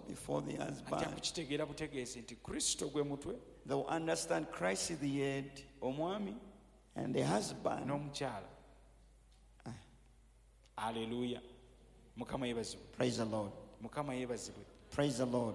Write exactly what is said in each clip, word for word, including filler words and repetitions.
before the ajja husband. kukitegeera butegeezi nti Kristo gwe mutwe, They will understand Christ is the head omwami and the husband. n'omukyala. Haleluya. Mukama yeebazibwe. Praise the Lord. Mukama yeebazibwe. Praise the Lord.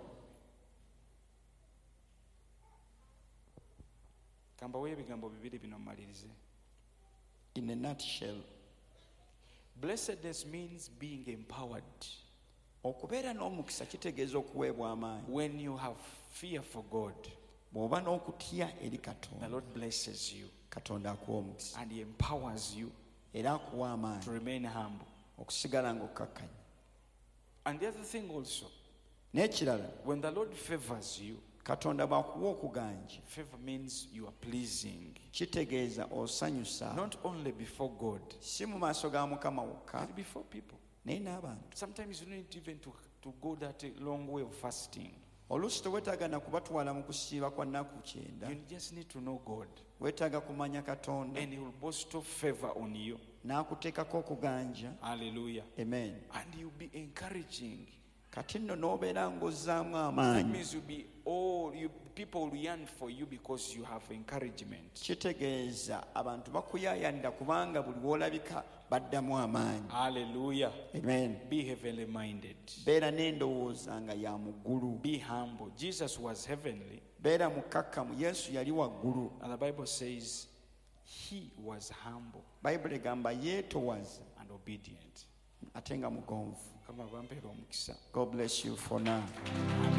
Kambawo ebigambo bibiri bino mmalirize. In a nutshell, Blessedness means being empowered. okubeera n'omukisa kitegeeza okuweebwa amaanyi. When you have fear for God, Bw'oba n'okutya eri the Katonda, Lord blesses you Katonda akuwa omukisa and He empowers you era akuwa to amaanyi remain humble. okusigala ng'okkakkanya. And the other thing also, N'ekirala, when the Lord favors you, Katonda bw'akuwa okuganja, favor means you are pleasing, kitegeeza osanyusa not only before God, si mu maaso ga Mukama wokka but before people. naye n'abantu. Sometimes you don't need even to, to go that long way of fasting. Oluusi teweetaaga na kubatwala mu kusiiba kwa nnaku kyenda. You just need to know God, Weetaaga kumanya Katonda and He will bestow favor on you. n'akuteekako okuganja. Hallelujah. Amen. And you'll be encouraging. Kati nno n'obeera ng'ozzaamu That amaanyi, means you'll be all you people will yearn for you because you have encouragement. kitegeeza abantu bakuyaayanira kubanga buli w'olabika baddamu amaanyi. Hallelujah. Amen. Be heavenly minded. Beera n'endowooza nga ya muggulu. Be humble. Jesus was heavenly, Beera mukkakkamu. Yesu yali waggulu. and the Bible says He was humble Bayibuli egamba yeetowaza and obedient. ate nga mugonvu. Kama bampeera omukisa. God bless you for now.